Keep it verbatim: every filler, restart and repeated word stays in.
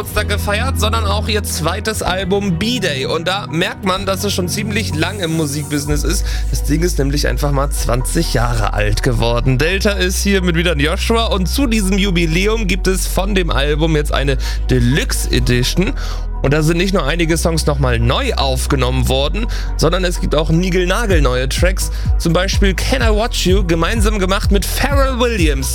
Geburtstag gefeiert, sondern auch ihr zweites Album B-Day. Und da merkt man, dass es schon ziemlich lang im Musikbusiness ist. Das Ding ist nämlich einfach mal zwanzig Jahre alt geworden. Delta ist hier mit wieder Joshua und zu diesem Jubiläum gibt es von dem Album jetzt eine Deluxe Edition. Und da sind nicht nur einige Songs nochmal neu aufgenommen worden, sondern es gibt auch niegelnagelneue Tracks. Zum Beispiel Can I Watch You, gemeinsam gemacht mit Pharrell Williams.